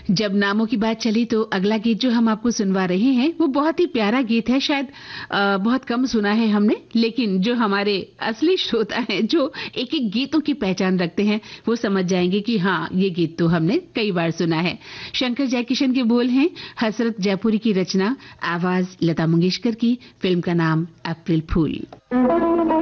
जब नामों की बात चली तो अगला गीत जो हम आपको सुनवा रहे हैं वो बहुत ही प्यारा गीत है। शायद बहुत कम सुना है हमने, लेकिन जो हमारे असली श्रोता हैं जो एक एक गीतों की पहचान रखते हैं वो समझ जाएंगे कि हाँ, ये गीत तो हमने कई बार सुना है। शंकर जयकिशन के बोल हैं, हसरत जयपुरी की रचना, आवाज लता मंगेशकर की, फिल्म का नाम अप्रैल फूल।